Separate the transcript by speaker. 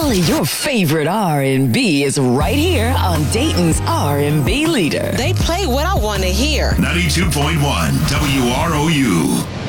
Speaker 1: All of your favorite R&B is right here on Dayton's R&B leader.
Speaker 2: They play what I want to hear.
Speaker 3: 92.1 WROU.